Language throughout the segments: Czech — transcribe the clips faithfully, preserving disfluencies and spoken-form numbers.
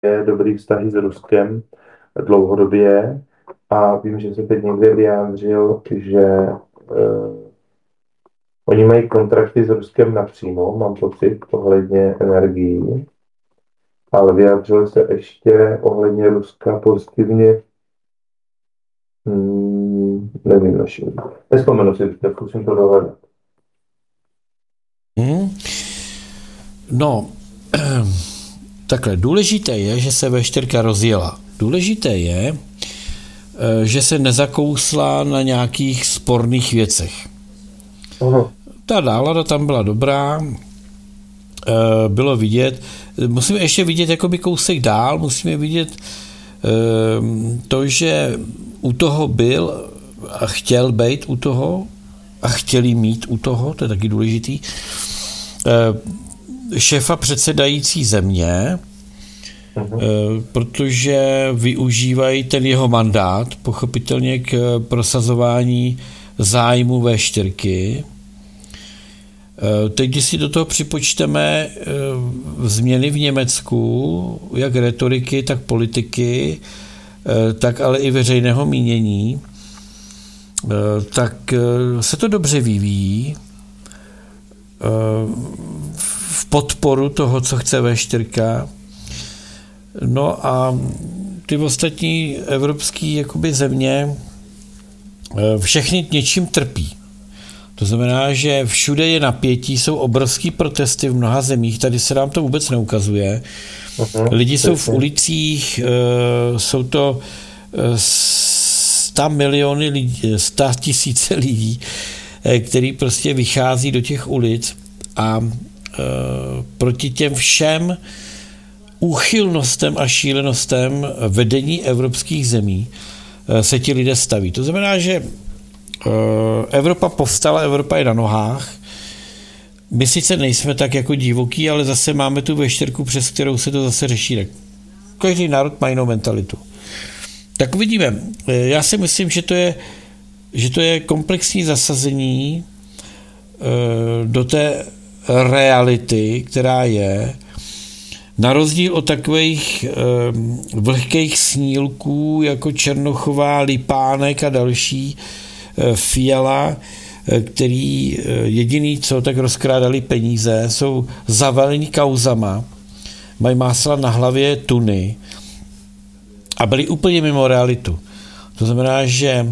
dobrý vztahy s Ruskem dlouhodobě a vím, že se teď někde vyjádřil, že uh, oni mají kontrakty s Ruskem napřímo, mám pocit, ohledně energií, ale vyjádřil se ještě ohledně Ruska pozitivně. Hmm, nevím, naši. Nespomenu si, tak musím to dohledat. Hmm. No, takhle, důležité je, že se vé čtyři rozjela. Důležité je, že se nezakousla na nějakých sporných věcech. Aha. Ta nálada tam byla dobrá, bylo vidět, musíme ještě vidět jakoby kousek dál, musíme vidět to, že u toho byl a chtěl být u toho a chtěli mít u toho, to je taky důležitý, šéfa předsedající země, uh-huh. protože využívají ten jeho mandát pochopitelně k prosazování zájmu vé čtyřky. Teď, když si do toho připočteme změny v Německu, jak retoriky, tak politiky, tak ale i veřejného mínění, tak se to dobře vyvíjí v podporu toho, co chce vé čtyři. No a ty ostatní evropské jakoby země všechny něčím trpí. To znamená, že všude je napětí, jsou obrovský protesty v mnoha zemích, tady se nám to vůbec neukazuje. Lidi jsou v ulicích, jsou to sta miliony lidí, sta tisíce lidí, který prostě vychází do těch ulic a proti těm všem úchylnostem a šílenostem vedení evropských zemí se ti lidé staví. To znamená, že Evropa povstala, Evropa je na nohách. My sice nejsme tak jako divoký, ale zase máme tu veštěrku, přes kterou se to zase řeší. Tak každý národ má jinou mentalitu. Tak uvidíme. Já si myslím, že to je, že to je komplexní zasazení do té reality, která je, na rozdíl od takových vlhkých snílků jako Černochová, Lipánek a další, Fiala, který jediný, co tak rozkrádali peníze, jsou zavalení kauzama, mají másla na hlavě tuny a byli úplně mimo realitu. To znamená, že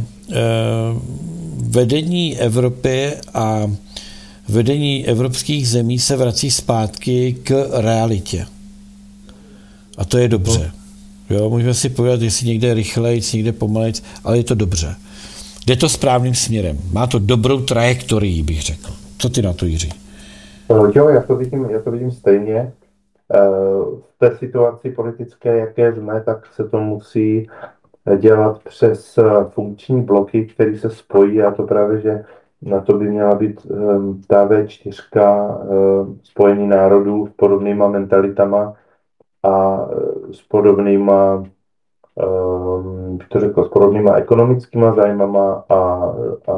vedení Evropy a vedení evropských zemí se vrací zpátky k realitě. A to je dobře. Jo, můžeme si povědět, jestli někde je rychlejc, někde pomalejc, ale je to dobře. Jde to správným směrem. Má to dobrou trajektorii, bych řekl. Co ty na to, Jiří? Jo, já to vidím, já to vidím stejně. V té situaci politické, jaké jsme, tak se to musí dělat přes funkční bloky, které se spojí, a to právě, že na to by měla být ta vé čtyři, spojení národů s podobnýma mentalitama a s podobnýma Um, to řekl, s podobnýma ekonomickýma zájmama a, a,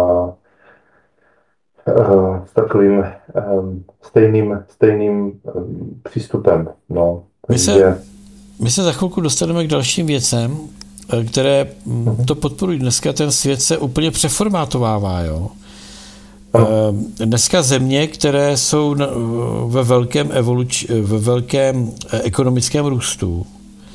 a s takovým um, stejným, stejným um, přístupem. No. My se, my se za chvilku dostaneme k dalším věcem, které uh-huh. to podporují. Dneska ten svět se úplně přeformátovává. Jo? Uh-huh. Dneska země, které jsou ve velkém, evoluč, ve velkém ekonomickém růstu,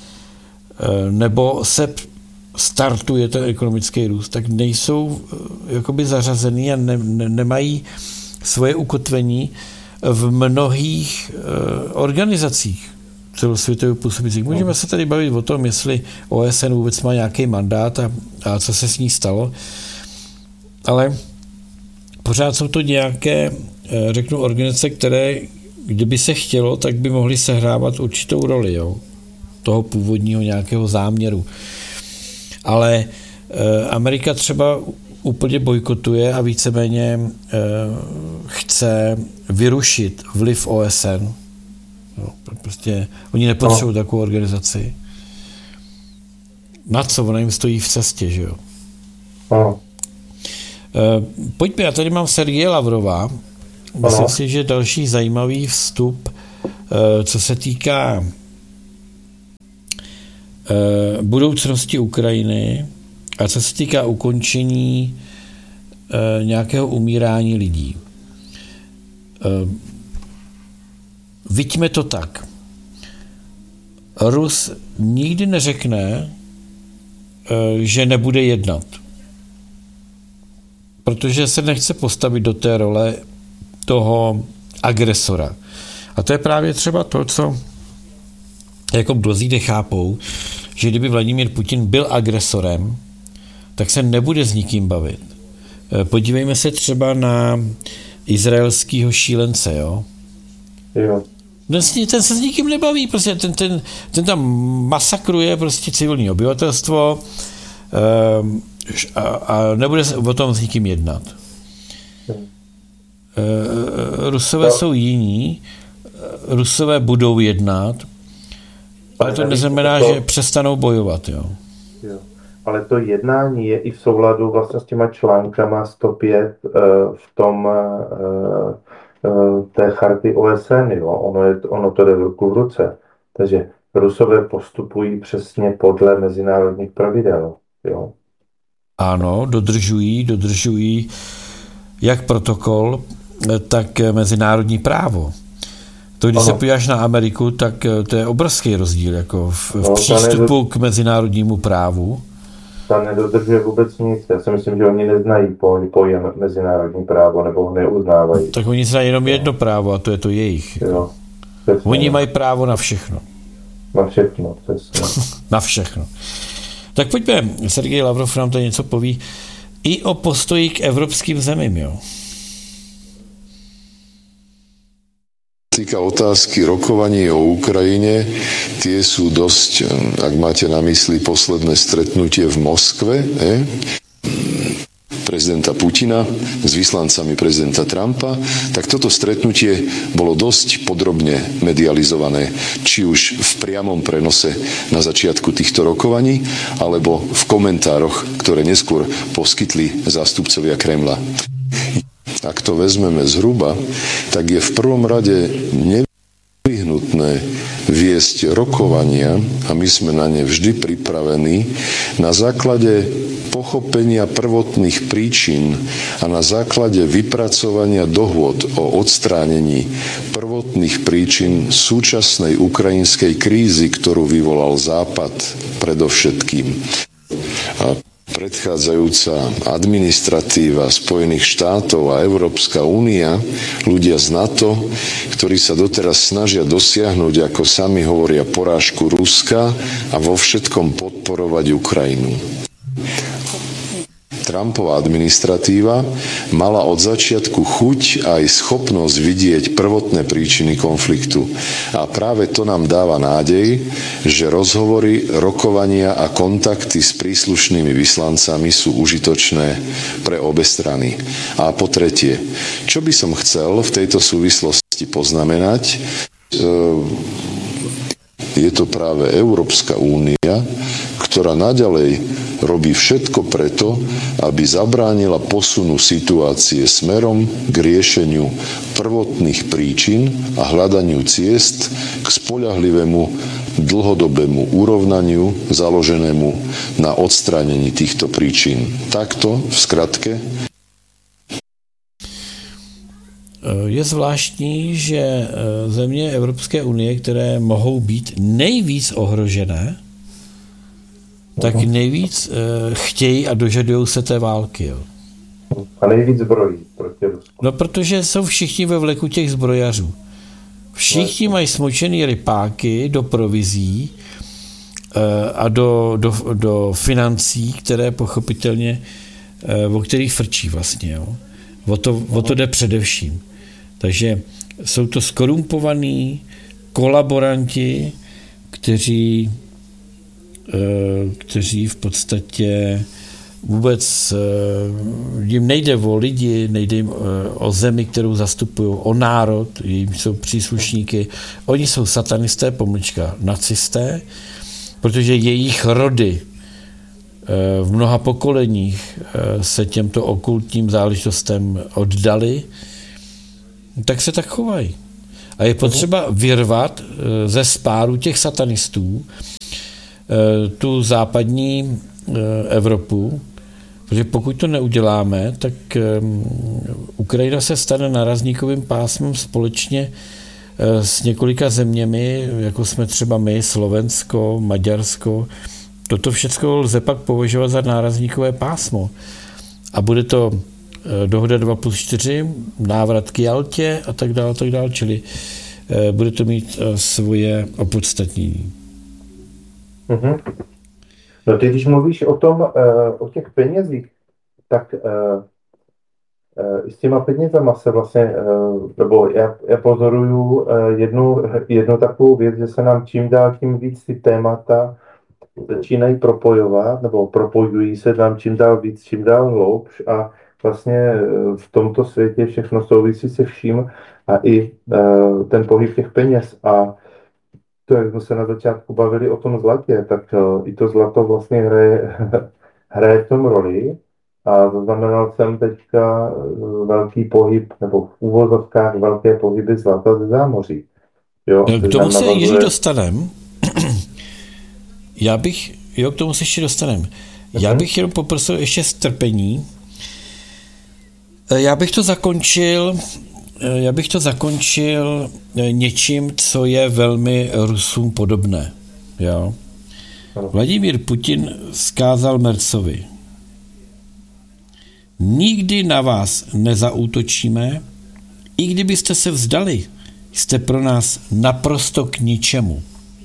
nebo se startuje ten ekonomický růst, tak nejsou jakoby zařazený a ne, ne, nemají svoje ukotvení v mnohých uh, organizacích celosvětově působících. Můžeme se tady bavit o tom, jestli O S N vůbec má nějaký mandát a, a co se s ní stalo, ale pořád jsou to nějaké, řeknu, organizace, které, kdyby se chtělo, tak by mohly sehrávat určitou roli, jo? Toho původního nějakého záměru. Ale e, Amerika třeba úplně bojkotuje a víceméně e, chce vyrušit vliv O S N. No, prostě oni nepotřebují no. takovou organizaci. Na co? Ona jim stojí v cestě, že jo? No. E, pojďme, já tady mám Sergeje Lavrova. Myslím no. si, že další zajímavý vstup, e, co se týká budoucnosti Ukrajiny a co se týká ukončení nějakého umírání lidí. Viďme to tak. Rus nikdy neřekne, že nebude jednat. Protože se nechce postavit do té role toho agresora. A to je právě třeba to, co jako mnozí nechápou, že kdyby Vladimír Putin byl agresorem, tak se nebude s nikým bavit. Podívejme se třeba na izraelského šílence, jo? Jo. Ten, ten se s nikým nebaví, prostě ten, ten, ten tam masakruje prostě civilní obyvatelstvo um, a, a nebude se o tom s nikým jednat. Uh, Rusové no. jsou jiní, Rusové budou jednat, ale to neznamená, to... že přestanou bojovat, jo. jo. Ale to jednání je i v souladu vlastně s těma článkama sto pět uh, v tom uh, uh, té charty O S N, jo. Ono, je, ono to jde v ruku v ruce. Takže Rusové postupují přesně podle mezinárodních pravidel, jo. Ano, dodržují, dodržují jak protokol, tak mezinárodní právo. To, když ano. se podíváš na Ameriku, tak to je obrovský rozdíl jako v, v no, přístupu nedod... k mezinárodnímu právu. Ta nedodržuje vůbec nic. Já si myslím, že oni neznají pojem mezinárodní právo, nebo ho neuznávají. Tak oni znají jenom jedno právo a to je to jejich. Jo, oni mají právo na všechno. Na všechno, přesně. Na všechno. Tak pojďme, Sergej Lavrov nám tady něco poví i o postoji k evropským zemím, jo. Týka otázky rokovaní o Ukrajine, tie sú dosť, ak máte na mysli posledné stretnutie v Moskve, eh? prezidenta Putina s vyslancami prezidenta Trumpa, tak toto stretnutie bolo dosť podrobne medializované, či už v priamom prenose na začiatku týchto rokovaní, alebo v komentároch, ktoré neskôr poskytli zástupcovia Kremla. Ak to vezmeme zhruba, tak je v prvom rade nevyhnutné viesť rokovania, a my sme na ne vždy pripravení, na základe pochopenia prvotných príčin a na základe vypracovania dohôd o odstránení prvotných príčin súčasnej ukrajinskej krízy, ktorú vyvolal Západ predovšetkým. A predchádzajúca administratíva Spojených štátov a Európska únia, ľudia z NATO, ktorí sa doteraz snažia dosiahnuť, ako sami hovoria, porážku Ruska a vo všetkom podporovať Ukrajinu. Trumpova administratíva mala od začiatku chuť aj schopnosť vidieť prvotné príčiny konfliktu. A práve to nám dáva nádej, že rozhovory, rokovania a kontakty s príslušnými vyslancami sú užitočné pre obe strany. A po tretie, čo by som chcel v tejto súvislosti poznamenať, je to práve Európska únia, ktorá naďalej robí všetko preto, aby zabránila posunu situácie smerom k riešeniu prvotných príčin a hľadaniu ciest k spoľahlivému dlhodobému urovnaniu založenému na odstránení týchto príčin. Takto, v skratke. Je zvláštní, že země Evropské unie, které mohou být nejvíc ohrožené, tak nejvíc uh, chtějí a dožadují se té války. Jo. A nejvíc zbrojí proti Rusku. No, protože jsou všichni ve vleku těch zbrojařů. Všichni no, mají smočený rypáky do provizí uh, a do, do, do financí, které pochopitelně, uh, o kterých frčí vlastně. Jo. O, to, o to jde především. Takže jsou to skorumpovaní kolaboranti, kteří kteří v podstatě vůbec jim nejde o lidi, nejde jim o zemi, kterou zastupují, o národ, jim jsou příslušníky. Oni jsou satanisté, pomlčka, nacisté, protože jejich rody v mnoha pokoleních se těmto okultním záležitostem oddali, tak se tak chovají. A je potřeba vyrvat ze spáru těch satanistů tu západní Evropu, protože pokud to neuděláme, tak Ukrajina se stane nárazníkovým pásmem společně s několika zeměmi, jako jsme třeba my, Slovensko, Maďarsko. Toto všechno lze pak považovat za nárazníkové pásmo. A bude to dohoda dva plus čtyři, návrat k Jaltě a tak dále, tak dále, čili bude to mít svoje opodstatnění. Mm-hmm. No ty, když mluvíš o tom, o těch penězích, tak s těma penězama se vlastně, nebo já, já pozoruju jednu, jednu takovou věc, že se nám čím dál tím víc ty témata začínají propojovat, nebo propojují se nám čím dál víc, čím dál hloubš a vlastně v tomto světě všechno souvisí se vším a i ten pohyb těch peněz a to, jak jsme se na začátku bavili o tom zlatě, tak i to zlato vlastně hraje, hraje v tom roli. A zaznamenal jsem teďka velký pohyb, nebo v úvozovkách velké pohyby zlata ze zámoří. Jo, k tomu se Jiří dostanem. Já bych, jo, k tomu se ještě dostanem. Já bych jenom poprosil ještě strpení. Já bych to zakončil, já bych to zakončil něčím, co je velmi Rusům podobné. Jo. Vladimír Putin vzkázal Mercovi: nikdy na vás nezaútočíme, i kdybyste se vzdali, jste pro nás naprosto k ničemu.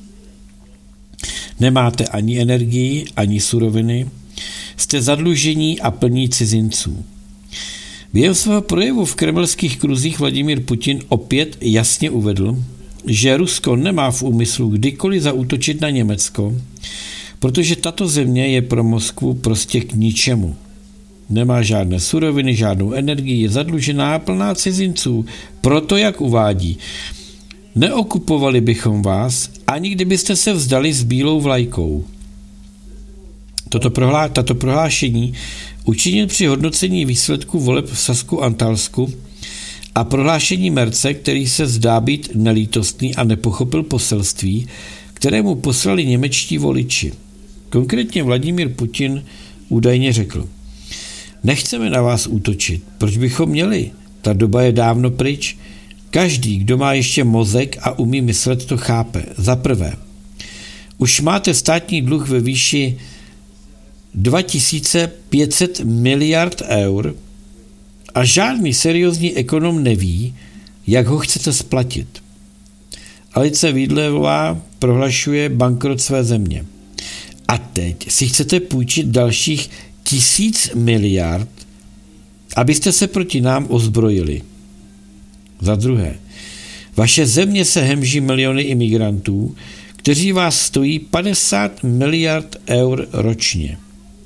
Nemáte ani energii, ani suroviny, jste zadlužení a plní cizinců. Během svého projevu v kremelských kruzích Vladimír Putin opět jasně uvedl, že Rusko nemá v úmyslu kdykoliv zaútočit na Německo, protože tato země je pro Moskvu prostě k ničemu. Nemá žádné suroviny, žádnou energii, je zadlužená a plná cizinců. Proto, jak uvádí, neokupovali bychom vás, ani kdybyste se vzdali s bílou vlajkou. Toto prohlá, tato prohlášení učinil při hodnocení výsledků voleb v Sasku-Antalsku a prohlášení Merce, který se zdá být nelítostný a nepochopil poselství, kterému poslali němečtí voliči. Konkrétně Vladimír Putin údajně řekl: nechceme na vás útočit. Proč bychom měli? Ta doba je dávno pryč. Každý, kdo má ještě mozek a umí myslet, to chápe. Za prvé, už máte státní dluh ve výši dva tisíce pět set miliard eur a žádný seriózní ekonom neví, jak ho chcete splatit. Alice Vídlevová prohlašuje bankrot své země. A teď si chcete půjčit dalších tisíc miliard, abyste se proti nám ozbrojili. Za druhé, vaše země se hemží miliony imigrantů, kteří vás stojí padesát miliard eur ročně.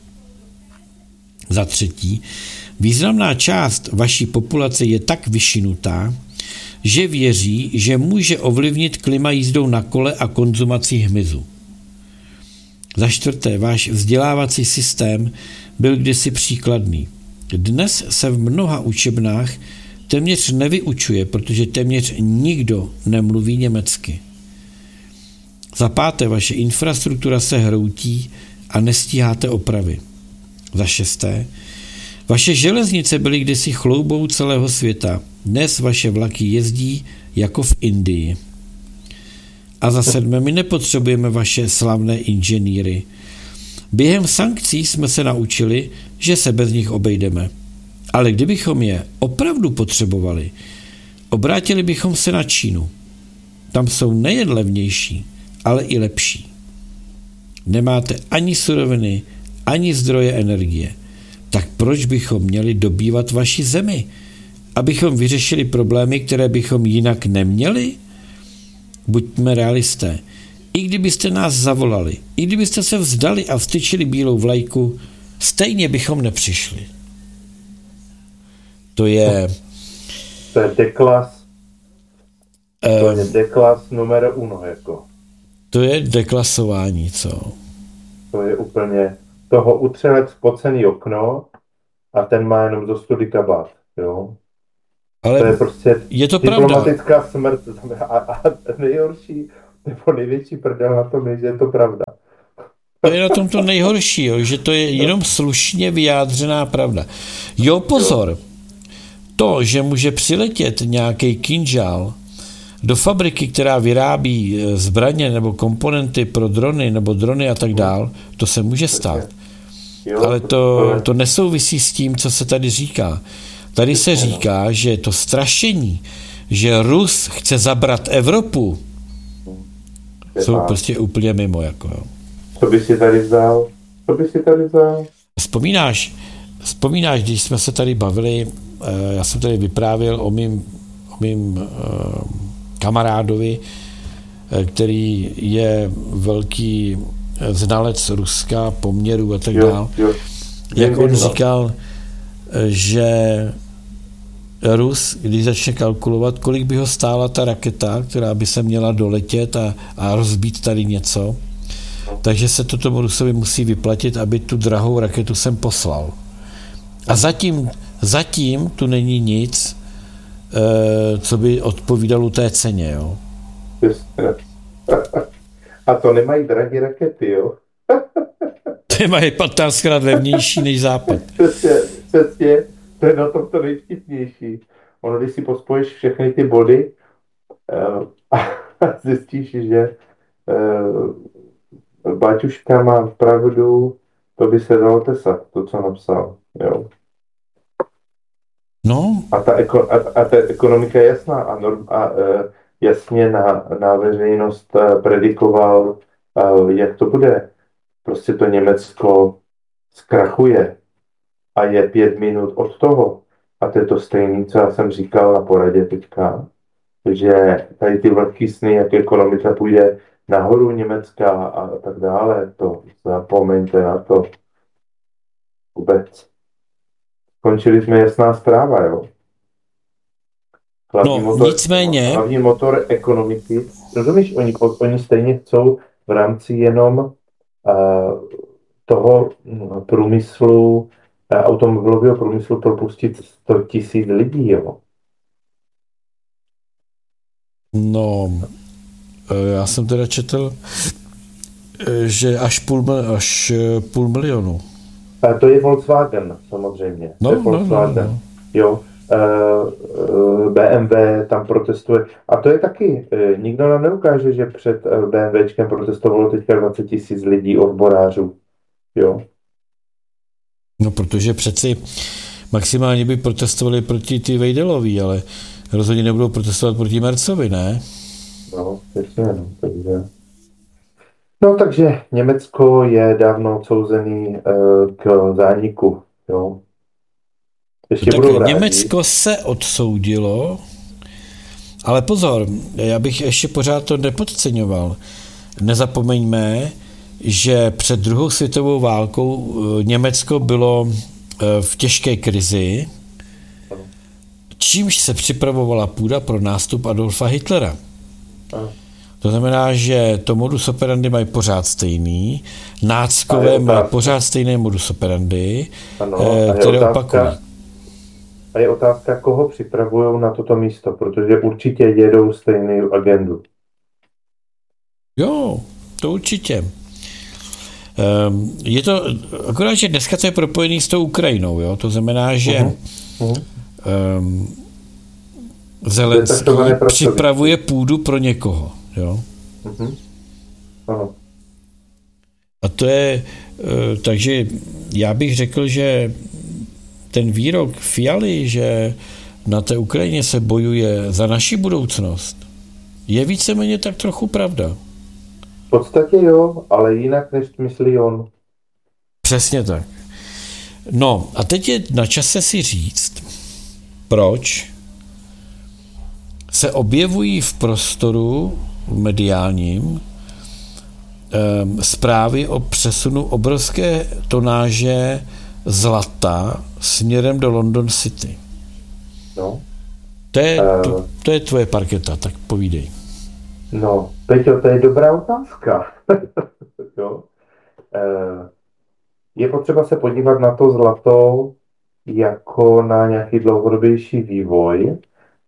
Za třetí, významná část vaší populace je tak vyšinutá, že věří, že může ovlivnit klima jízdou na kole a konzumací hmyzu. Za čtvrté, váš vzdělávací systém byl kdysi příkladný. Dnes se v mnoha učebnách téměř nevyučuje, protože téměř nikdo nemluví německy. Za páté, vaše infrastruktura se hroutí a nestíháte opravy. Za šesté, vaše železnice byly kdysi chloubou celého světa. Dnes vaše vlaky jezdí jako v Indii. A za sedmé, my nepotřebujeme vaše slavné inženýry. Během sankcí jsme se naučili, že se bez nich obejdeme. Ale kdybychom je opravdu potřebovali, obrátili bychom se na Čínu. Tam jsou nejen levnější, ale i lepší. Nemáte ani suroviny, ani zdroje energie. Tak proč bychom měli dobývat vaši zemi? Abychom vyřešili problémy, které bychom jinak neměli? Buďme realisté. I kdybyste nás zavolali, i kdybyste se vzdali a vstyčili bílou vlajku, stejně bychom nepřišli. To je... To je deklas. To je deklas numero uno, jako. To je deklasování, co? To je úplně... Toho utřelec spocený okno a ten má jenom do study kabát, jo. Ale to je prostě je to diplomatická pravda. smrt. A, a nejhorší, nebo největší prdel na tom je, že je to pravda. To je na tom to nejhorší, jo, že to je jenom slušně vyjádřená pravda. Jo, pozor, to, že může přiletět nějaký kinžál do fabriky, která vyrábí zbraně nebo komponenty pro drony nebo drony a tak dál, to se může stát. Ale to, to nesouvisí s tím, co se tady říká. Tady se říká, že to strašení, že Rus chce zabrat Evropu, jsou prostě úplně mimo. Jako, jo. Co by si tady vzal? Co by si tady vzal? Vzpomínáš, vzpomínáš, když jsme se tady bavili, já jsem tady vyprávěl o mým, o mým kamarádovi, který je velký znalec Ruska, poměrů a tak dále. Jak on říkal, že Rus, když začne kalkulovat, kolik by ho stála ta raketa, která by se měla doletět a, a rozbít tady něco, takže se to tomu Rusovi musí vyplatit, aby tu drahou raketu sem poslal. A zatím, zatím tu není nic, co by odpovídalo té ceně. Jo? A to nemají drahé rakety, jo? Ty mají patnáctkrát levnější než Západ. Přesně, přesně, to je na tom to nejvtipnější. Ono, když si pospojíš všechny ty body uh, a zjistíš, že uh, Baťuška má pravdu, to by se dalo tesat, to, co napsal, jo. No. A ta, eko, a, a ta ekonomika je jasná a, norm, a uh, jasně na, na veřejnost uh, predikoval, uh, jak to bude. Prostě to Německo zkrachuje a je pět minut od toho. A to je to stejné, co já jsem říkal na poradě teďka, že tady ty velký sny, jak ekonomika půjde nahoru Německa a tak dále, to zapomeňte na to vůbec. Končili jsme jasná zpráva, jo? Hlavní no, motor, nicméně... Hlavní motor ekonomiky, rozumíš, oni, oni stejně chcou v rámci jenom uh, toho průmyslu, uh, automobilového průmyslu propustit sto tisíc lidí, jo? No, já jsem teda četl, že až půl, až půl milionu. A to je Volkswagen, samozřejmě. No, to je Volkswagen. No, no, no. Jo. bé em vé tam protestuje. A to je taky, nikdo nám neukáže, že před BMWčkem protestovalo teďka dvacet tisíc lidí, odborářů. Jo. No, protože přeci maximálně by protestovali proti ty Vejdelový, ale rozhodně nebudou protestovat proti Mercovi, ne? No, přesně, no, takže... No, takže Německo je dávno odsouzený uh, k zániku, jo. Ještě tak budou Německo rádi. se odsoudilo, ale pozor, já bych ještě pořád to nepodceňoval. Nezapomeňme, že před druhou světovou válkou Německo bylo v těžké krizi, čímž se připravovala půda pro nástup Adolfa Hitlera. To znamená, že to modus operandi mají pořád stejný, náckové mají pořád stejné modus operandi, ano, které opakují. A je otázka, koho připravují na toto místo, protože určitě jedou stejnou agendu. Jo, to určitě. Um, je to, akorát, že dneska to je propojený s tou Ukrajinou, jo? To znamená, že uh-huh. um, Zelenský připravuje půdu pro někoho, jo? Uh-huh. Ano. A to je, uh, takže já bych řekl, že ten výrok Fialy, že na té Ukrajině se bojuje za naši budoucnost, je víceméně tak trochu pravda. V podstatě jo, ale jinak, než myslí on. Přesně tak. No a teď je na čase si říct, proč se objevují v prostoru mediálním eh, zprávy o přesunu obrovské tonáže zlata směrem do London City. No. To je, to, to je tvoje parketa, tak povídej. No, Peťo, to je dobrá otázka. Jo. Je potřeba se podívat na to zlato jako na nějaký dlouhodobější vývoj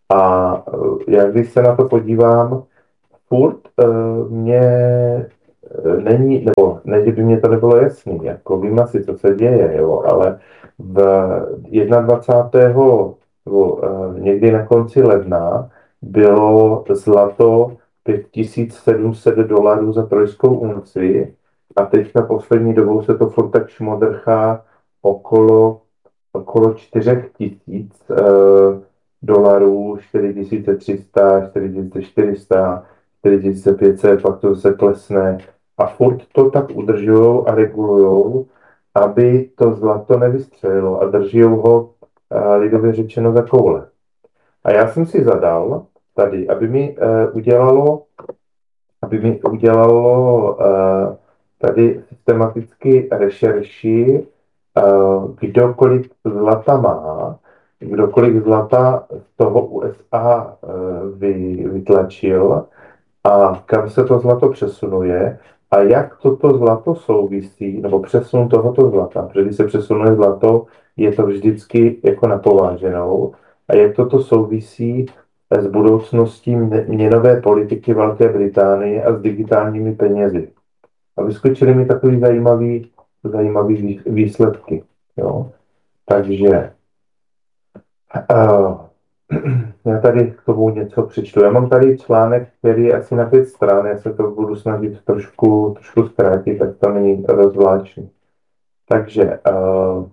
a já když se na to podívám, furt mě není, nebo ne, že by mě to nebylo jasný, jako vím asi, co se děje, jo, ale v dvacátého nebo uh, někdy na konci ledna bylo zlato pět tisíc sedm set dolarů za trojskou unci a teď na poslední dobou se to furt tak šmodrchá okolo, okolo čtyři tisíc uh, dolarů, čtyři tisíce tři sta, čtyři tisíce čtyři sta, čtyři tisíce pět set, pak to se klesne a furt to tak udržujou a regulujou, aby to zlato nevystřelilo a drží ho lidově řečeno za koule. A já jsem si zadal tady, aby mi uh, udělalo, aby mi udělalo uh, tady systematicky rešerši, uh, kdokoliv zlata má, kdokoliv zlata z toho U S A uh, vy, vytlačil a kam se to zlato přesunuje a jak toto zlato souvisí, nebo přesun tohoto zlata, protože když se přesunuje zlato, je to vždycky jako napováženou a jak toto souvisí s budoucností měnové politiky Velké Británie a s digitálními penězi. A vyskočily mi takový zajímavý, zajímavý výsledky. Jo? Takže uh, já tady k tomu něco přečtu. Já mám tady článek, který je asi na pět stran, já se to budu snažit trošku, trošku zkrátit, tak to není rozvláčný. Takže uh,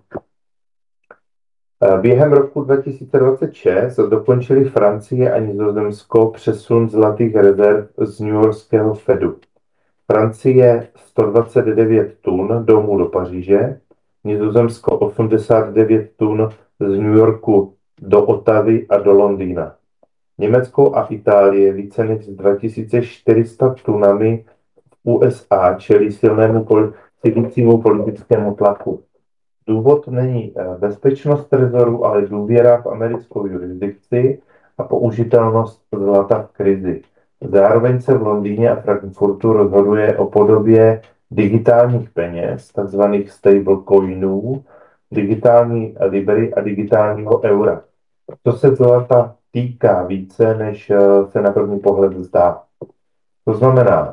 během roku dva tisíce dvacet šest dokončili Francie a Nizozemsko přesun zlatých rezerv z newyorského Fedu. Francie sto dvacet devět tun domů do Paříže, Nizozemsko osmdesát devět tun z New Yorku do Ottavy a do Londýna. Německo a Itálie více než dva tisíce čtyři sta tunami v U S A čelí silnému sílícímu politickému tlaku. Důvod není bezpečnost trezoru, ale důvěra v americkou jurisdikci a použitelnost zlata v krizi. Zároveň se v Londýně a Frankfurtu rozhoduje o podobě digitálních peněz, takzvaných stablecoinů, digitální libry a digitálního eura. To se zlata týká více, než se na první pohled zdá. To znamená,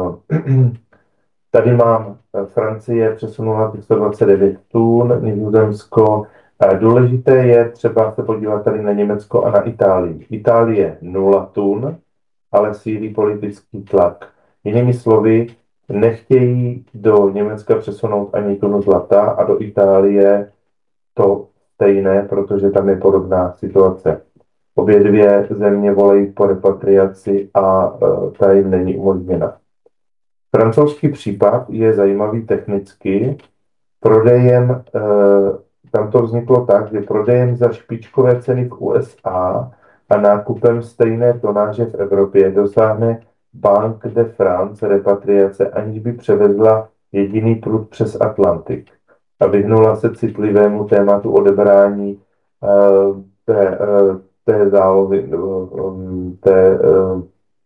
tady mám Francie přesunula sto dvacet devět tun, Nizozemsko. Důležité je třeba se podívat tady na Německo a na Itálii. Itálie nula tun, ale sílí politický tlak. Jinými slovy, nechtějí do Německa přesunout ani tunu zlata a do Itálie to stejné, protože tam je podobná situace. Obě dvě země volají po repatriaci a uh, ta jim není umožněna. Francouzský případ je zajímavý technicky. Prodejem, uh, tam to vzniklo tak, že prodejem za špičkové ceny v U S A a nákupem stejné tonáže v Evropě dosáhne Banque de France repatriace, aniž by převezla jediný prut přes Atlantik a vyhnula se citlivému tématu odebrání uh, té, uh, té zálohy, um, té uh,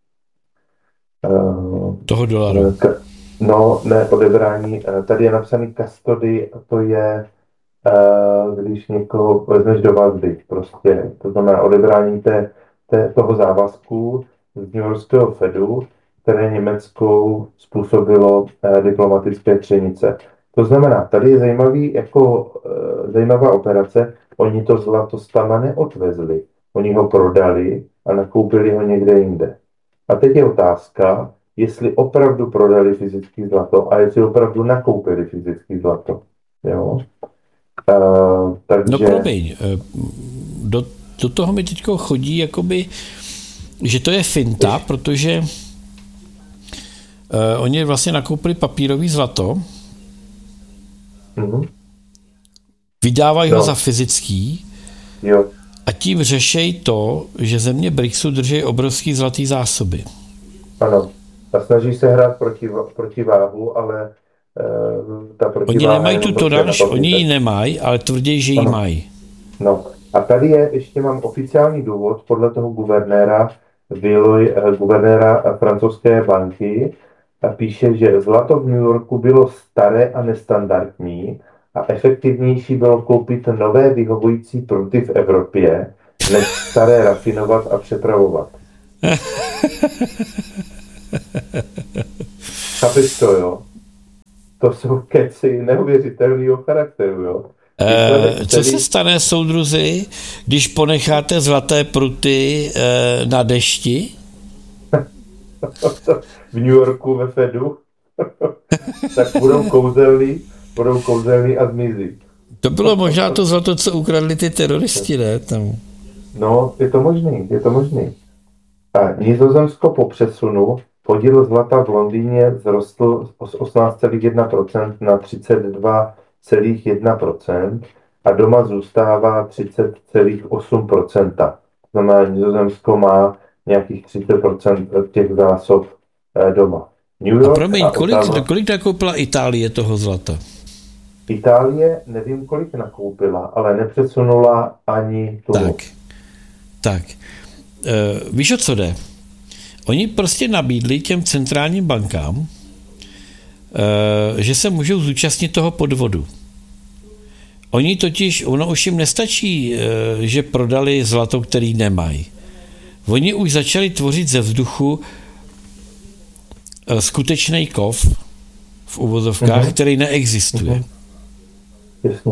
uh, toho dolaru. K, no, ne, odebrání. Tady je napsaný custody a to je, uh, když někoho vezmeš do vazby, prostě. To znamená odebrání té, té, toho závazku z newyorského Fedu, které Německou způsobilo uh, diplomatické třenice. To znamená, tady je zajímavý, jako, uh, zajímavá operace. Oni to zlato z Tama neodvezli. Oni ho prodali a nakoupili ho někde jinde. A teď je otázka, jestli opravdu prodali fyzické zlato a jestli opravdu nakoupili fyzické zlato. Jo? Uh, takže... No promiň, do, do toho mi teď chodí, jakoby, že to je finta, protože uh, oni vlastně nakoupili papírový zlato, mm-hmm. vydávají no. ho za fyzický, jo. A tím řešejí to, že země BRICSu drží obrovský zlatý zásoby. Ano. A snaží se hrát proti, protiváhu, ale uh, ta protiváha... Oni nemají tu tonáž, oni ji nemají, ale tvrdí, že ji ano. mají. No. A tady je, ještě mám oficiální důvod, podle toho guvernéra, Villoj, guvernéra francouzské banky, a píše, že zlato v New Yorku bylo staré a nestandardní, a efektivnější bylo koupit nové vyhovující pruty v Evropě, než staré rafinovat a přepravovat. Chápeš to, jo? To jsou keci neuvěřitelného charakteru, jo? E, co se stane, soudruzi, když ponecháte zlaté pruty e, na dešti? V New Yorku ve Fedu? Tak budou kouzelný, budou kouzelný a zmizí. To bylo možná to zlato, co ukradli ty teroristi, ne? Tam. No, je to možný, je to možný. A Nizozemsko po přesunu podíl zlata v Londýně vzrostl z osmnáct celá jedna procenta na třicet dva celá jedna procenta a doma zůstává třicet celá osm procenta. Znamená, Nizozemsko má nějakých třicet procent těch zásob doma. New York a promiň, a kolik, Otava, kolik nakoupila Itálie toho zlata? Itálie nevím, kolik nakoupila, ale nepřesunula ani tu. Tak, tak. E, víš, o co jde? Oni prostě nabídli těm centrálním bankám, e, že se můžou zúčastnit toho podvodu. Oni totiž, ono už jim nestačí, e, že prodali zlato, který nemají. Oni už začali tvořit ze vzduchu e, skutečný kov v uvozovkách, mm-hmm. který neexistuje. Mm-hmm. Jasně.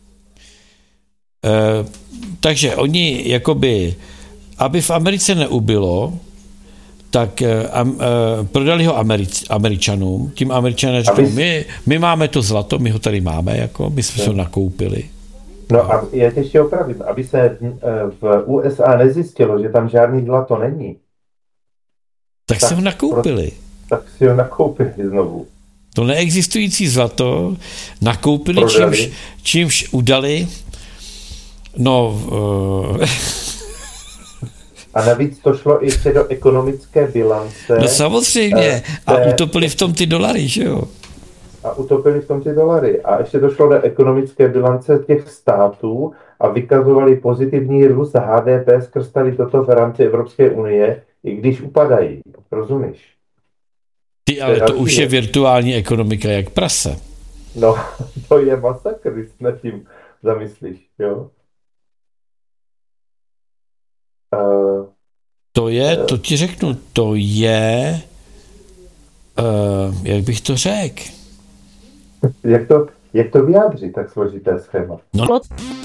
E, takže oni jakoby, aby v Americe neubylo, tak e, e, prodali ho Americ, Američanům. Tím Američané řeknou, aby... my, my máme to zlato, my ho tady máme, jako, my jsme no. ho nakoupili. No a já tě ještě opravím, aby se v U S A nezjistilo, že tam žádný zlato není. Tak, tak si ho nakoupili. Pro, tak si ho nakoupili znovu. To neexistující zlato nakoupili, čímž, čímž udali. No... Uh... A navíc to šlo ještě do ekonomické bilance. No samozřejmě. A te... utopili v tom ty dolary, že jo? A utopili v tom ty dolary. A ještě to šlo do ekonomické bilance těch států a vykazovali pozitivní růst H D P skrz tady toto v rámci Evropské unie, i když upadají. Rozumíš? Ty, ale to už je virtuální ekonomika jak prase. No, to je masakr, když nad tím zamyslíš, jo? Uh, to je, to ti řeknu, to je, uh, jak bych to řekl? Jak to, jak to vyjádří, tak složité schéma? No.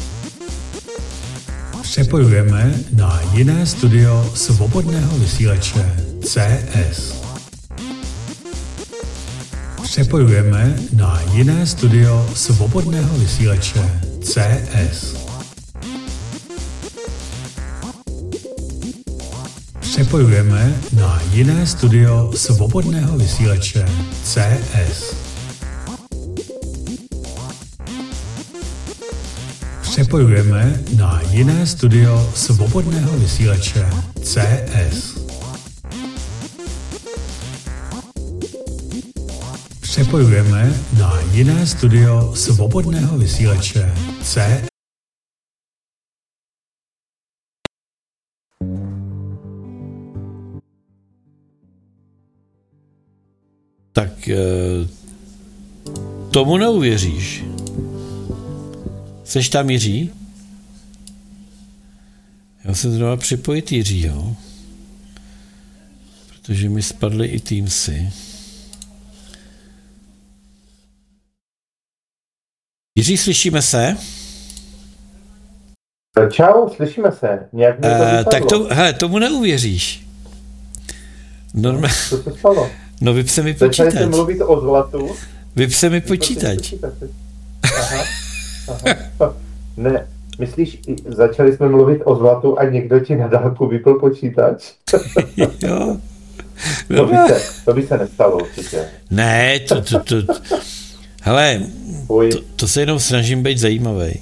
Přepojujeme na jiné studio svobodného vysílače C S. Přepojujeme na jiné studio svobodného vysílače C S. Přepojujeme na jiné studio svobodného vysílače C S. Přepojujeme na jiné studio svobodného vysílače C S. Přepojujeme na jiné studio svobodného vysílače C. Tak tomu neuvěříš. Chceš tam Jiří? Já se znovu připojit Jiřího, protože mi spadly i Teamsy. Jiří, slyšíme se? Čau, slyšíme se. Nějak mi to uh, tak to, hele, tomu neuvěříš. Normálně. Co se stalo? No vyp se mi počítač. Začali jste mluvit o zlatu? Vyp se mi počítač. Aha, aha. Ne, myslíš, začali jsme mluvit o zlatu a někdo ti na dálku vypl počítač? Jo. To by, se, to by se nestalo určitě. Ne, to, to, to, to. Hele, to, to se jenom snažím být zajímavý.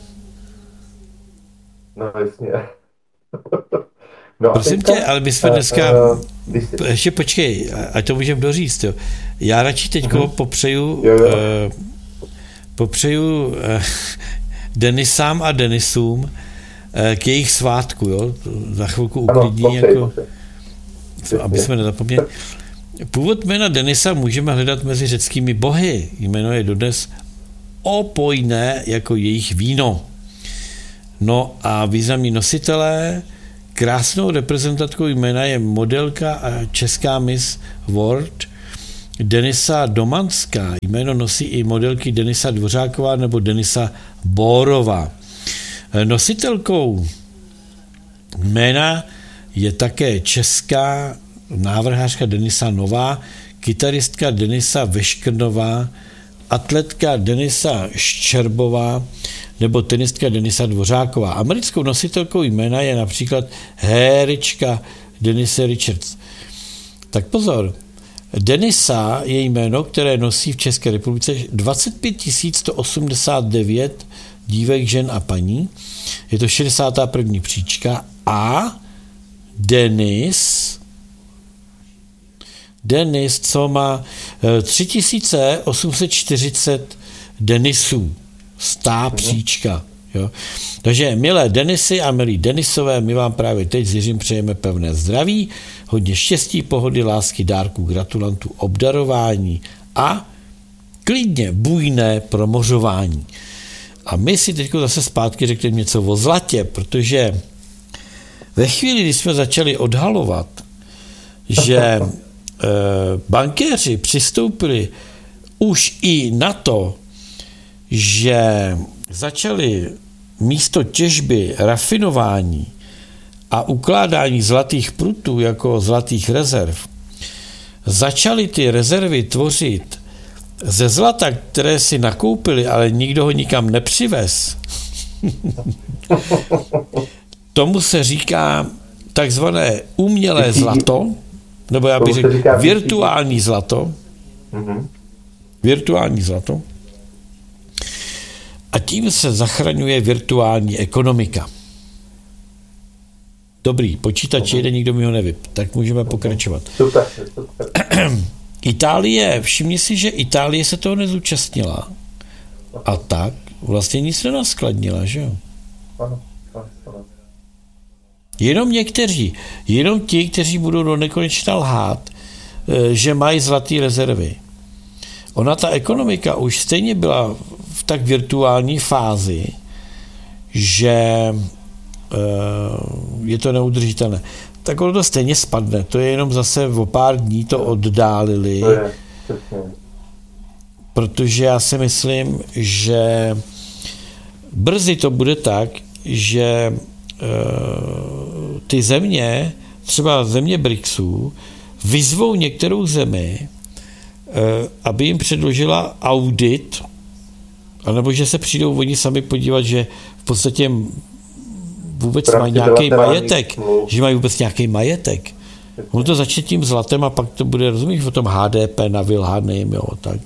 No jasně. No, prosím teďka, tě, ale my jsme dneska, uh, jsi... ještě počkej, ať to můžeme doříct, jo. Já radši teďko uh-huh. popřeju, jo, jo. Uh, popřeju uh, Denisám a Denisům uh, k jejich svátku, jo. Za chvilku uklidní, ano, popřej, jako, popřej. Aby jsme nezapomněli. Původ jména Denisa můžeme hledat mezi řeckými bohy. Jméno je dodnes opojné jako jejich víno. No a významní nositelé, krásnou reprezentantkou jména je modelka a česká Miss World Denisa Domanská jméno nosí i modelky Denisa Dvořáková nebo Denisa Bórová. Nositelkou jména je také česká návrhářka Denisa Nová, kytaristka Denisa Veškrnová, atletka Denisa Ščerbová nebo tenistka Denisa Dvořáková. Americkou nositelkou jména je například herečka Denise Richards. Tak pozor, Denisa je jméno, které nosí v České republice dvacet pět tisíc sto osmdesát devět dívek, žen a paní. Je to šedesátá první příčka a Denis Denis, co má tři tisíce osm set čtyřicet Denisů. Stá příčka. Jo. Takže milé Denisy a milí Denisové, my vám právě teď s Jiřím přejeme pevné zdraví, hodně štěstí, pohody, lásky, dárků, gratulantů, obdarování a klidně bujné promořování. A my si teď zase zpátky řekneme něco o zlatě, protože ve chvíli, kdy jsme začali odhalovat, že bankéři přistoupili už i na to, že začali místo těžby, rafinování a ukládání zlatých prutů jako zlatých rezerv, začali ty rezervy tvořit ze zlata, které si nakoupili, ale nikdo ho nikam nepřivez. Tomu se říká takzvané umělé zlato, nebo já bych řekl virtuální zlato. Mm-hmm. Virtuální zlato. A tím se zachraňuje virtuální ekonomika. Dobrý, počítač jede, nikdo mi ho nevyp. Tak můžeme pokračovat. Super, super. Itálie, všimni si, že Itálie se toho nezúčastnila. A tak vlastně nic nenaskladnila, že jo? Ano, ano. Jenom někteří, jenom ti, kteří budou do nekonečna lhát, že mají zlaté rezervy. Ona, ta ekonomika už stejně byla v tak virtuální fázi, že je to neudržitelné. Tak ono to stejně spadne. To je jenom zase o pár dní to oddálili. To je, protože já si myslím, že brzy to bude tak, že ty země, třeba země BRICSů, vyzvou některou zemi, aby jim předložila audit, anebo že se přijdou oni sami podívat, že v podstatě vůbec mají nějaký majetek, že mají vůbec nějaký majetek. On to začne tím zlatem a pak to bude, rozumíš, o tom H D P navylhaným, jo, tak.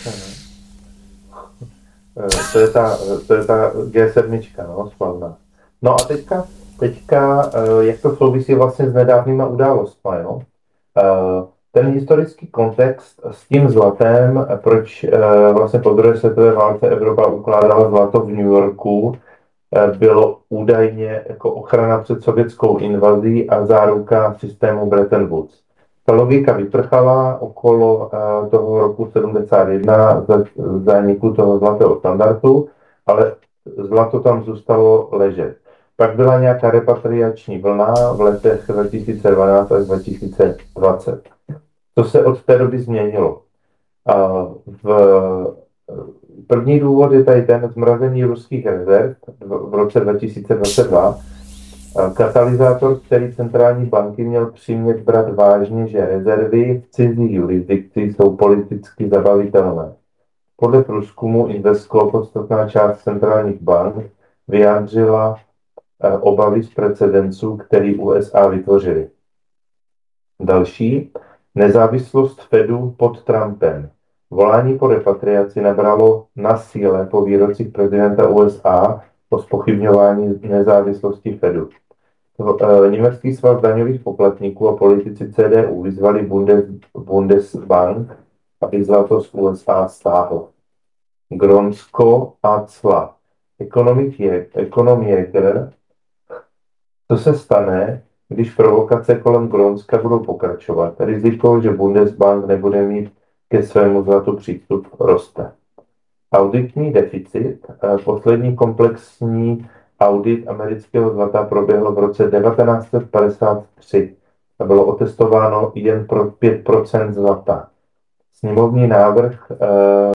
To je ta, to je ta G sedm, no, slavná. No a teďka, teďka, jak to souvisí vlastně s nedávnýma událostmi, jo? Ten historický kontext s tím zlatem, proč vlastně po druhé světové válce Evropa ukládala zlato v New Yorku, bylo údajně jako ochrana před sovětskou invazí a záruka systému Bretton Woods. Ta logika vyprchala okolo toho roku sedmdesát jedna za zániku toho zlatého standardu, ale zlato tam zůstalo ležet. Pak byla nějaká repatriační vlna v letech dva tisíce dvanáct až dva tisíce dvacet. To se od té doby změnilo. A v první důvod je tady ten zmrazení ruských rezerv v roce dva tisíce dvacet dva. Katalyzátor, který centrální banky měl přimět brát vážně, že rezervy v cizí jurisdikci jsou politicky zabavitelné. Podle průzkumu Invesco podstatná část centrálních bank vyjádřila obavy z precedenců, který U S A vytvořili. Další, nezávislost Fedu pod Trumpem. Volání po repatriaci nabralo na síle po výrocích prezidenta U S A o zpochybňování nezávislosti Fedu. Německý svaz daňových poplatníků a politici C D U vyzvali Bundes, Bundesbank, aby zlato z U S A stáhl. Grónsko a cla. Ekonom Jäger. Co se stane, když provokace kolem Grónska budou pokračovat? Riziko, že Bundesbank nebude mít ke svému zlatu přístup, roste. Auditní deficit. Poslední komplexní audit amerického zlata proběhl v roce devatenáct set padesát tři a bylo otestováno jen pro pět procent zlata. Sněmovní návrh eh,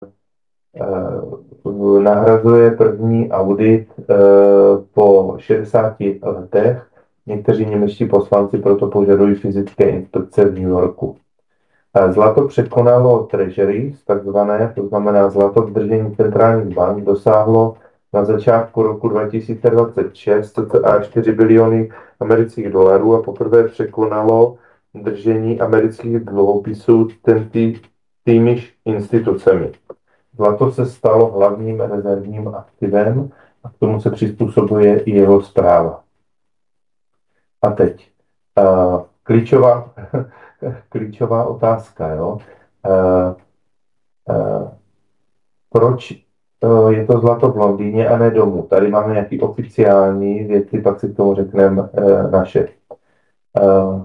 eh, nahrazuje první audit eh, po šedesáti letech. Někteří němečtí poslanci proto požadují fyzické inspekce v New Yorku. Zlato překonalo treasuries, takzvané, to znamená zlato v držení centrálních bank, dosáhlo na začátku roku dva tisíce dvacet šest cca čtyři biliony amerických dolarů a poprvé překonalo držení amerických dluhopisů týmiž institucemi. Zlato se stalo hlavním rezervním aktivem a k tomu se přizpůsobuje i jeho správa. A teď uh, klíčová, klíčová otázka, jo? Uh, uh, proč uh, je to zlato v Londýně a ne domů? Tady máme nějaké oficiální věci, pak si k tomu řekneme uh, naše. Uh,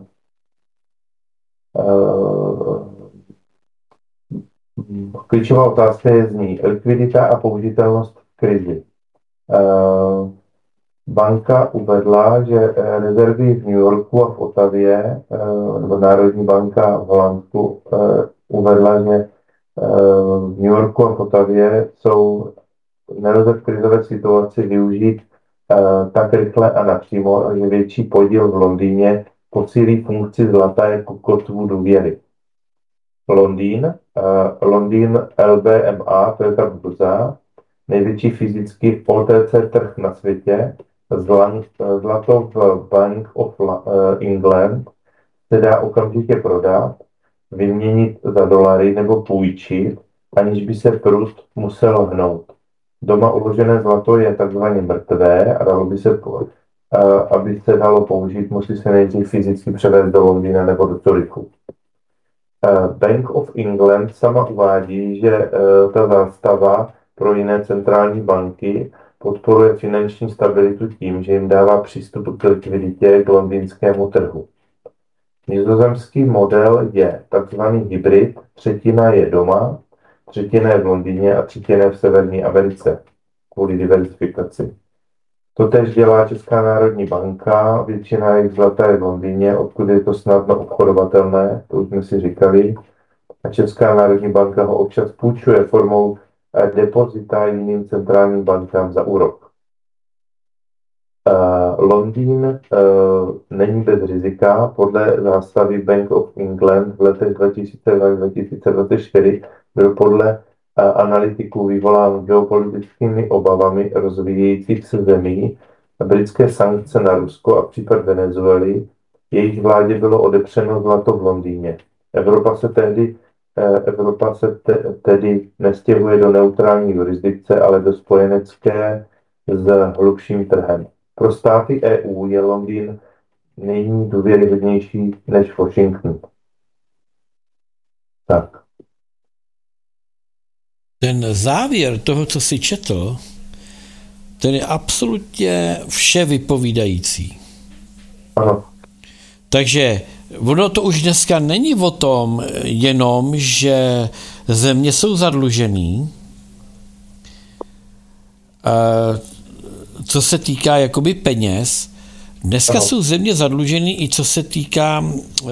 uh, klíčová otázka je zní likvidita a použitelnost v krizi. Uh, Banka uvedla, že rezervy v New Yorku a v Ottawě, nebo Národní banka v Holandsku uvedla, že v New Yorku a v Ottawě jsou nelze v krizové situaci využít tak rychle a napřímo, že větší podíl v Londýně posílí funkci zlata jako kotvu důvěry. Londýn, Londýn L B M A, to je ta burza, největší fyzický O T C trh na světě, zlato v Bank of England se dá okamžitě prodat, vyměnit za dolary nebo půjčit, aniž by se prut musel hnout. Doma uložené zlato je takzvaně mrtvé a dalo by se, aby se dalo použít, musí se nejdřív fyzicky převést do Londýna nebo do Curychu. Bank of England sama uvádí, že ta zástava pro jiné centrální banky podporuje finanční stabilitu tím, že jim dává přístup k likviditě k londýnskému trhu. Nizozemský model je takzvaný hybrid, třetina je doma, třetina je v Londýně a třetina je v Severní Americe kvůli diverzifikaci. Totéž dělá Česká národní banka, většina jejich zlata je v Londýně, odkud je to snadno obchodovatelné, to už jsme si říkali, a Česká národní banka ho občas půjčuje formou depozita jiným centrálním bankám za úrok. Uh, Londýn uh, není bez rizika. Podle zástavy Bank of England v letech dva tisíce dva až dva tisíce dvacet čtyři byl podle uh, analytiků vyvolán geopolitickými obavami rozvíjejících se zemí britské sankce na Rusko a případ Venezuely. Jejich vládě bylo odepřeno zlato v Londýně. Evropa se tehdy Evropa se te, tedy nestěhuje do neutrální jurisdikce, ale do spojenecké s hlubším trhem. Pro státy E U je Londýn není důvěryhodnější než Washington. Tak. Ten závěr toho, co jsi četl, ten je absolutně vše vypovídající. Ano. Takže ono to už dneska není o tom jenom, že země jsou zadlužený, co se týká jakoby peněz. Dneska Aha. jsou země zadlužený i co se týká e,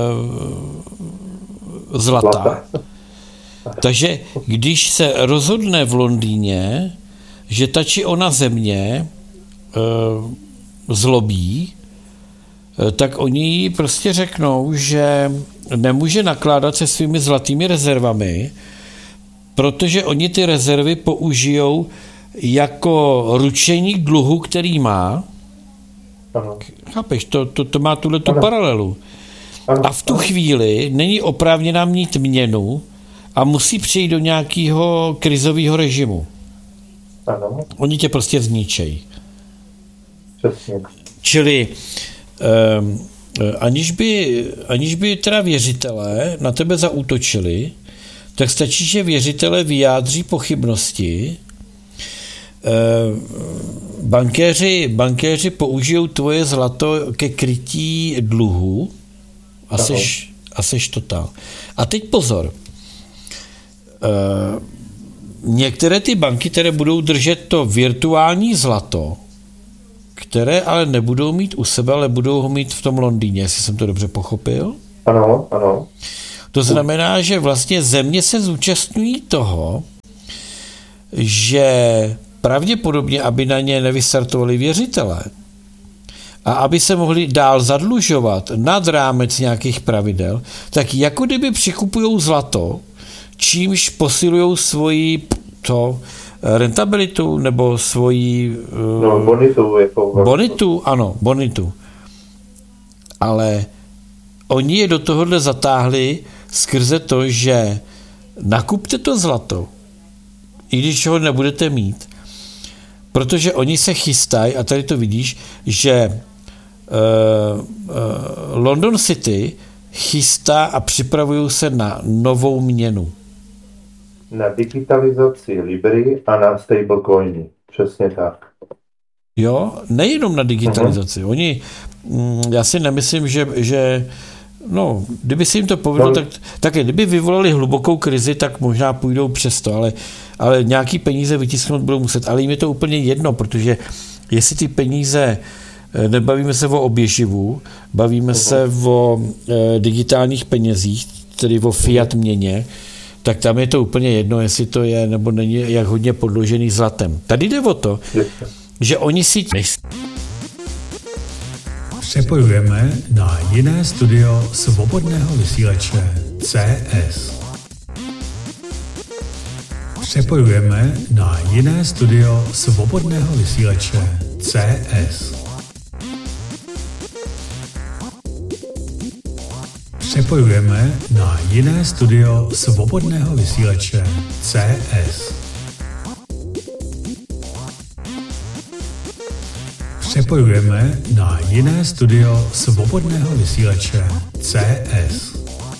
zlata. zlata. Takže když se rozhodne v Londýně, že ta či ona země e, zlobí, tak oni jí prostě řeknou, že nemůže nakládat se svými zlatými rezervami, protože oni ty rezervy použijou jako ručení k dluhu, který má. Ano. Chápeš, to, to, to má tuhletu ano. paralelu. Ano. A v tu chvíli není oprávněná mít měnu a musí přijít do nějakého krizového režimu. Ano. Oni tě prostě zničejí. Přesně. Čili Um, aniž by, aniž by teda věřitelé na tebe zaútočili, tak stačí, že věřitelé vyjádří pochybnosti, um, bankéři, bankéři použijou tvoje zlato ke krytí dluhu a seš, a seš totál. A teď pozor, uh, některé ty banky, které budou držet to virtuální zlato, které ale nebudou mít u sebe, ale budou ho mít v tom Londýně, jestli jsem to dobře pochopil. Ano, ano. To znamená, že vlastně země se zúčastňují toho, že pravděpodobně, aby na ně nevystartovali věřitelé a aby se mohli dál zadlužovat nad rámec nějakých pravidel, tak jako kdyby přikupují zlato, čímž posilují svoji to, rentabilitu nebo svoji no, bonitu, jako bonitu, ano, bonitu. Ale oni je do tohohle zatáhli skrze to, že nakupte to zlato, i když ho nebudete mít, protože oni se chystají, a tady to vidíš, že uh, uh, London City chystá a připravují se na novou měnu. Na digitalizaci Libry a na stablecoiny. Přesně tak. Jo, nejenom na digitalizaci. Uh-huh. Oni, já si nemyslím, že, že no, kdyby se jim to povedlo, no. tak, tak kdyby vyvolali hlubokou krizi, tak možná půjdou přes to, ale, ale nějaký peníze vytisknout budou muset. Ale jim je to úplně jedno, protože jestli ty peníze, nebavíme se o oběživu, bavíme uh-huh. se o e, digitálních penězích, tedy o fiat měně, tak tam je to úplně jedno, jestli to je nebo není jak hodně podložený zlatem. Tady jde o to, že oni si... Přepojujeme na jiné studio svobodného vysílače C S. Přepojujeme na jiné studio svobodného vysílače C S. Přepojujeme na jiné studio svobodného vysílače C S. Přepojujeme na jiné studio svobodného vysílače C S.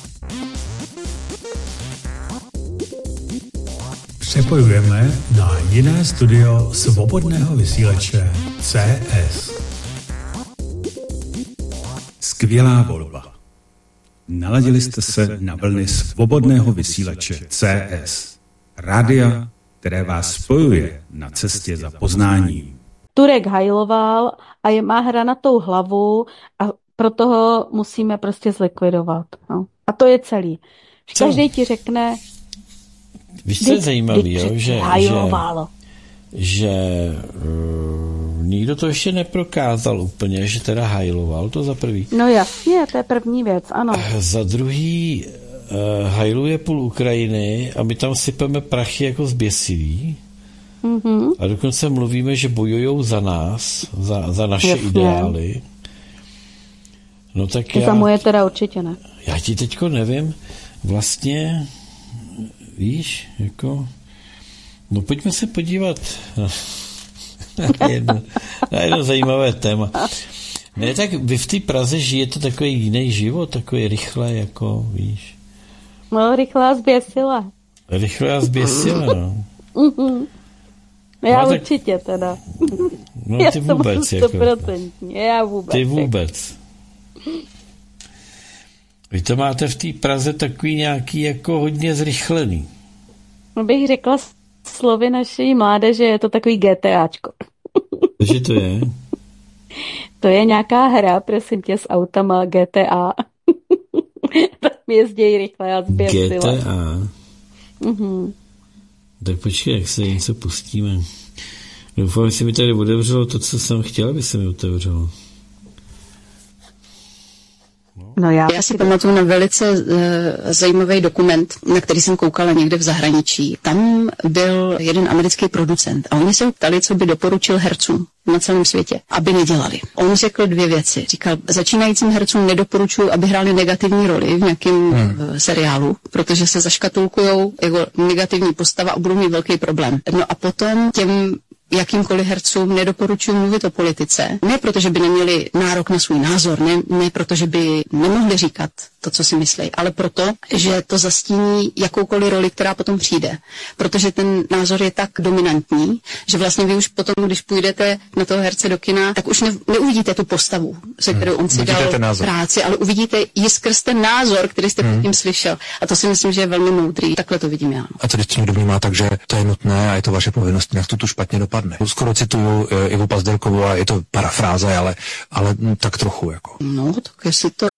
Přepojujeme na jiné studio svobodného vysílače C S. Skvělá volba. Naladili jste se na vlny svobodného vysílače C S. Rádia, které vás spojuje na cestě za poznáním. Turek hajloval a je, má hranatou hlavu a proto ho musíme prostě zlikvidovat. No. A to je celý. Co? Každý ti řekne... Víš, co je zajímavý, jo? Že, že, že uh, nikdo to ještě neprokázal úplně, že teda hajloval, to za prvý. No jasně, to je první věc, ano. Za druhý uh, hajluje půl Ukrajiny a my tam sypeme prachy jako zběsilí. Mm-hmm. A dokonce mluvíme, že bojujou za nás, za, za naše jasně. ideály. No tak já... Za moje teda určitě ne. Já ti teďko nevím, vlastně... Víš, jako... No pojďme se podívat na jedno, na jedno zajímavé téma. Ne, tak vy v té Praze žijete takový jiný život, takový rychle, jako, víš. No, rychle a zběsile. Rychle a zběsile, no. Mm-hmm. Já no, určitě tak... teda. No ty já vůbec, jako. Já vůbec. Ty vůbec. Vy to máte v té Praze takový nějaký jako hodně zrychlený. Bych řekla slovy naší mládeže, je to takový GTAčko. Takže to je? To je nějaká hra, prosím tě, s autama G T A. Tam jezdí rychle a zběsile. G T A? Mhm. Tak počkej, jak se něco pustíme. Doufám, že se mi tady otevřelo to, co jsem chtěl, aby se mi otevřelo. No já, já si pamatuju na velice uh, zajímavý dokument, na který jsem koukala někde v zahraničí. Tam byl jeden americký producent a oni se ho ptali, co by doporučil hercům na celém světě, aby nedělali. On řekl dvě věci. Říkal, začínajícím hercům nedoporučuji, aby hráli negativní roli v nějakém hmm. uh, seriálu, protože se zaškatulkujou jako negativní postava a budou mít velký problém. No a potom těm jakýmkoliv hercům nedoporučuji mluvit o politice. Ne proto, že by neměli nárok na svůj názor, ne, ne proto, že by nemohli říkat to, co si myslí, ale proto, že to zastíní jakoukoliv roli, která potom přijde. Protože ten názor je tak dominantní, že vlastně vy už potom, když půjdete na toho herce do kina, tak už ne, neuvidíte tu postavu, se kterou on si dal práci, ale uvidíte ji skrz ten názor, který jste hmm. předtím slyšel. A to si myslím, že je velmi moudrý. Takhle to vidím já. A co když to někdo vnímá tak, že to je nutné a je to vaše povinnost, jak to tu špatně dopadne? Skoro cituju Ivu Pazderkovou a je to parafráze, ale, ale tak trochu jako. No, tak jestli to